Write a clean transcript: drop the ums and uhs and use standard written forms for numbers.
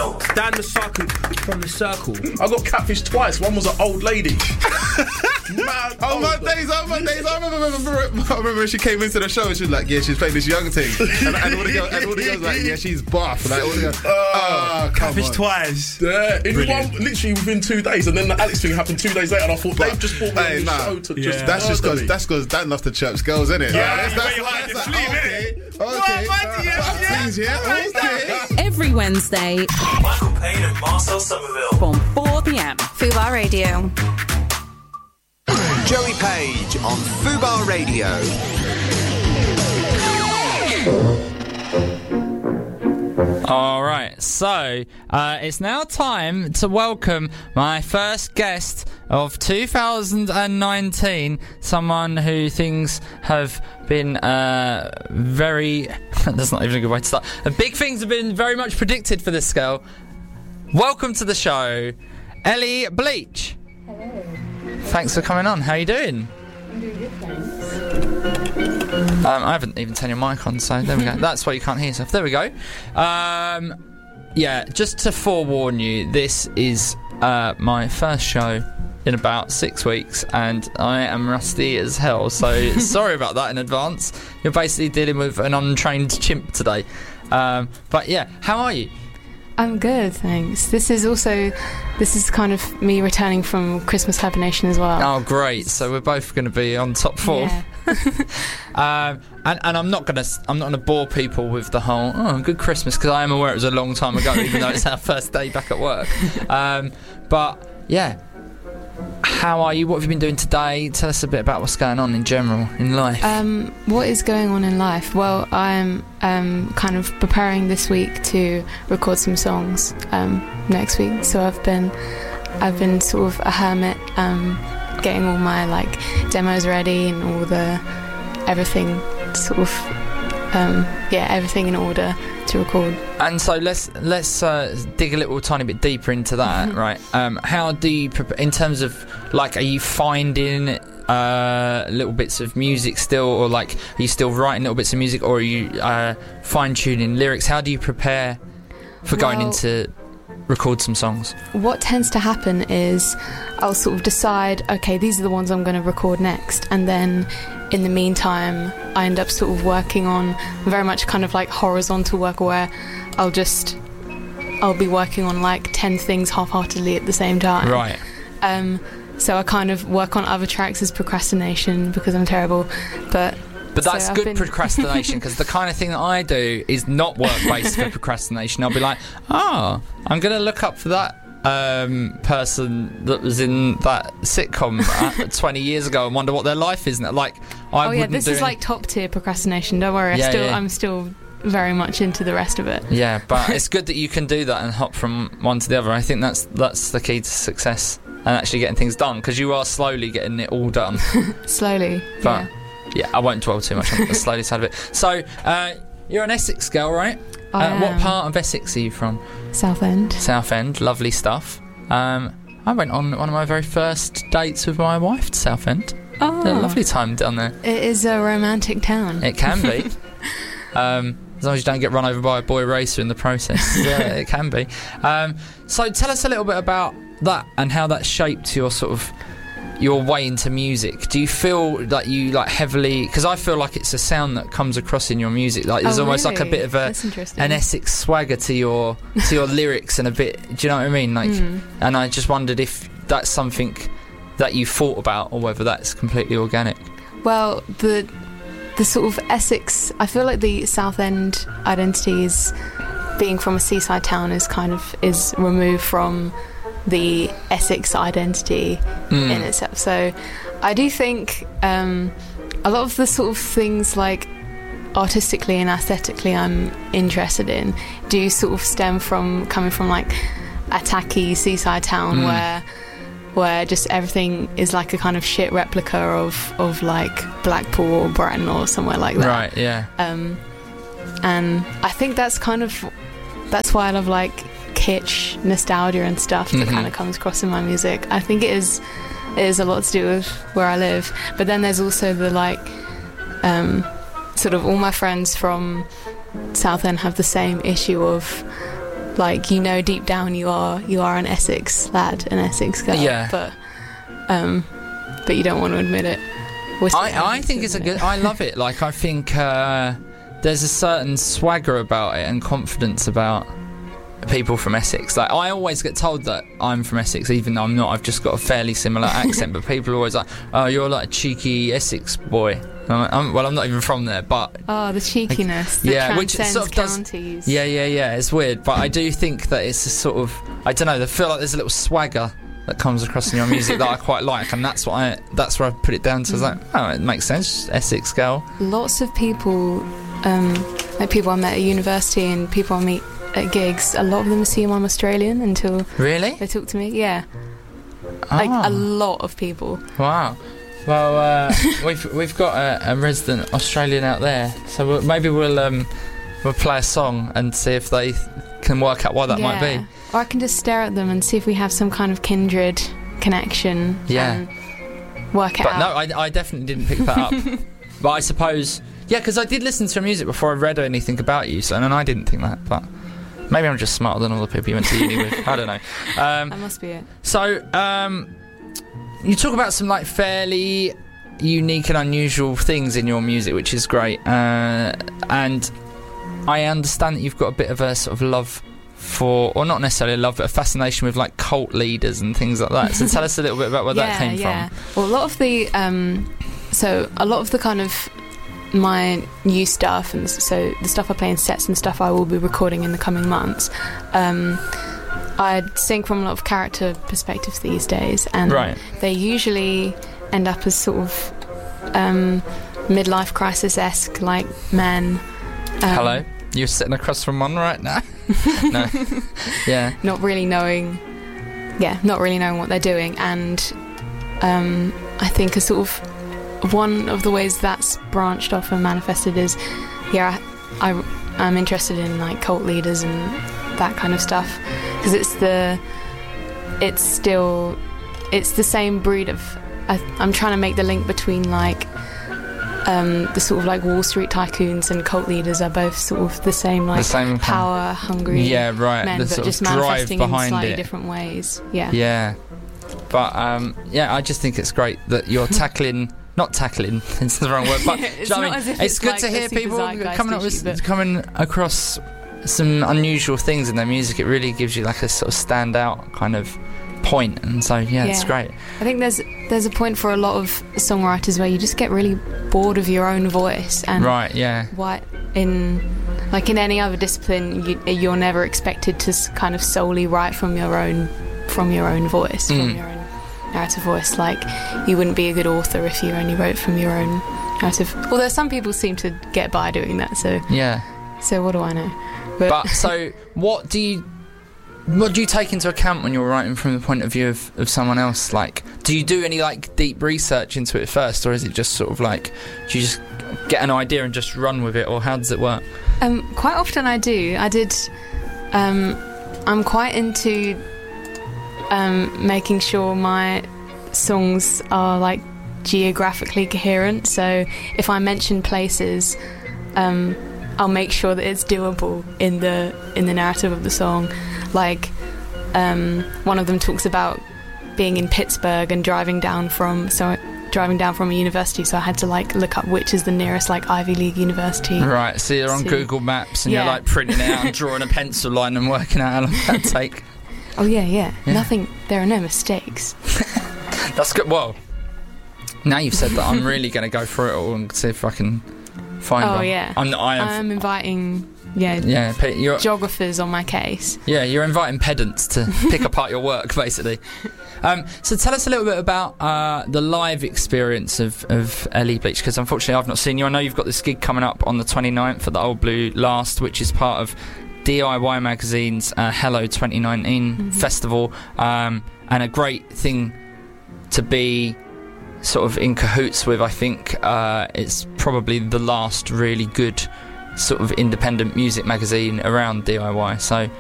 Dan the Circle from the Circle. I got catfished twice. One was an old lady. Mad Oh old my lady. days, I remember when she came into the show and she was like, yeah, she's playing this young thing. And all the girls like, yeah, she's buff. Like, all the girls, come Catfish on. twice. Yeah, Brilliant. literally within 2 days, and then the Alex thing happened 2 days later, and I thought they've just brought me on the show to just. That's just murder me. because Dan loves to chirps girls, innit? Yeah, That's you hide the like, sleeve, okay. Every Wednesday Michael Payne and Marcel Somerville. from 4 p.m. Fubar Radio. Joey Page on Fubar Radio. All right, so it's now time to welcome my first guest of 2019, someone who things have been very... That's not even a good way to start. Big things have been very much predicted for this girl. Welcome to the show, Ellie Bleach. Hello. Thanks for coming on. How are you doing? I'm doing good, thanks. I haven't even turned your mic on, so there we go. That's why you can't hear yourself. There we go. Yeah, just to forewarn you, this is my first show in about 6 weeks, and I am rusty as hell, so sorry about that in advance. You're basically dealing with an untrained chimp today. But yeah, how are you? I'm good, thanks. This is kind of me returning from Christmas hibernation as well. Oh, great! So we're both going to be on top form. Yeah. And I'm not gonna bore people with the whole good Christmas, because I am aware it was a long time ago, even though it's our first day back at work. But yeah, how are you? What have you been doing today? Tell us a bit about what's going on in general in life. What is going on in life? Well, I'm kind of preparing this week to record some songs next week. So I've been sort of a hermit, getting all my like demos ready and all the everything sort of everything in order to record. And so let's dig a little tiny bit deeper into that, right? How do you in terms of like, are you finding little bits of music still, or like are you still writing little bits of music, or are you fine-tuning lyrics? How do you prepare for going into record some songs? What tends to happen is I'll sort of decide, okay, these are the ones I'm going to record next, and then in the meantime I end up sort of working on very much kind of like horizontal work, where I'll be working on like 10 things half-heartedly at the same time. Right. So I kind of work on other tracks as procrastination because I'm terrible, but that's so good procrastination, because the kind of thing that I do is not work-based for procrastination. I'll be like, I'm going to look up for that person that was in that sitcom 20 years ago and wonder what their life is. Like, this is like top tier procrastination. Don't worry, I'm still very much into the rest of it. Yeah, but it's good that you can do that and hop from one to the other. I think that's the key to success and actually getting things done, because you are slowly getting it all done. Slowly, but yeah, I won't dwell too much on the slowly side of it. So, you're an Essex girl, right? What part of Essex are you from? Southend. Southend, lovely stuff. I went on one of my very first dates with my wife to Southend. Oh, a lovely time down there. It is a romantic town. It can be. As long as you don't get run over by a boy racer in the process. Yeah, it can be. So tell us a little bit about that and how that shaped your sort of your way into music. Do you feel like you like heavily, because I feel like it's a sound that comes across in your music, like there's almost like a bit of an Essex swagger to your lyrics, and a bit, do you know what I mean, like and I just wondered if that's something that you thought about, or whether that's completely organic. Well, the sort of Essex, I feel like the Southend identity is, being from a seaside town, is removed from the Essex identity in itself. So I do think a lot of the sort of things like artistically and aesthetically I'm interested in do sort of stem from coming from like a tacky seaside town where just everything is like a kind of shit replica of like Blackpool or Brighton or somewhere like that. Right, yeah. And I think that's why I love like kitsch nostalgia and stuff that kind of comes across in my music. I think it is a lot to do with where I live, but then there's also the like sort of all my friends from Southend have the same issue of like, you know, deep down you are an Essex lad, an Essex girl. Yeah. But you don't want to admit it. I think it's a good. I love it. Like, I think there's a certain swagger about it and confidence about people from Essex. Like, I always get told that I'm from Essex, even though I'm not. I've just got a fairly similar accent. But people are always like, "Oh, you're like a cheeky Essex boy." And I'm not even from there, but the cheekiness. That which sort of counties. does. Yeah. It's weird, but I do think that it's a sort of, I don't know. I feel like there's a little swagger that comes across in your music that I quite like, and that's where I put it down to. I was like, oh, it makes sense, Essex girl. Lots of people, like people I met at university and people I meet at gigs, a lot of them assume I'm Australian until really they talk to me. Yeah, like a lot of people. Wow. Well, we've got a resident Australian out there, so maybe we'll play a song and see if they can work out what that might be. Or I can just stare at them and see if we have some kind of kindred connection. Yeah. And work it out. But no, I definitely didn't pick that up. But I suppose, because I did listen to your music before I read anything about you, and I didn't think that, but maybe I'm just smarter than all the people you went to uni with. I don't know. That must be it. So, you talk about some like fairly unique and unusual things in your music, which is great. And I understand that you've got a bit of a sort of love for, or not necessarily love, but a fascination with like cult leaders and things like that. So tell us a little bit about where that came from. Well, a lot of the kind of my new stuff, and so the stuff I play in sets and stuff I will be recording in the coming months, I sing from a lot of character perspectives these days, and they usually end up as sort of midlife crisis-esque, like men. Hello? You're sitting across from one right now? No. Yeah. Not really knowing what they're doing, and I think a sort of one of the ways that's branched off and manifested is, I'm interested in like cult leaders and that kind of stuff, because it's the same breed of. I'm trying to make the link between like the sort of like Wall Street tycoons and cult leaders are both sort of the same power hungry men, but just manifesting in slightly different ways. Yeah. But I just think it's great that you're tackling. Not tackling, it's the wrong word, but it's good to hear people coming across some unusual things in their music. It really gives you like a sort of standout kind of point, and so it's great. I think there's a point for a lot of songwriters where you just get really bored of your own voice, and in any other discipline you're never expected to kind of solely write from your own voice, from your own narrative voice. Like, you wouldn't be a good author if you only wrote from your own narrative, although some people seem to get by doing that, so what do I know. But so what do you take into account when you're writing from the point of view of someone else? Like, do you do any like deep research into it first, or is it just sort of like, do you just get an idea and just run with it, or how does it work? Quite often I do. I'm quite into making sure my songs are like geographically coherent, so if I mention places, I'll make sure that it's doable in the narrative of the song. Like, one of them talks about being in Pittsburgh and driving down from a university, so I had to like look up which is the nearest like Ivy League university. Right, so you're on Google Maps and you're like printing it out and drawing a pencil line and working out how long that'd take. Oh yeah. Nothing. There are no mistakes. That's good. Well, now you've said that, I'm really going to go through it all and see if I can find one. Oh yeah. I'm inviting. Geographers on my case. Yeah, you're inviting pedants to pick apart your work, basically. So tell us a little bit about the live experience of Ellie Bleach, because unfortunately I've not seen you. I know you've got this gig coming up on the 29th at the Old Blue Last, which is part of DIY Magazine's Hello 2019 festival, and a great thing to be sort of in cahoots with. I think it's probably the last really good sort of independent music magazine around DIY, so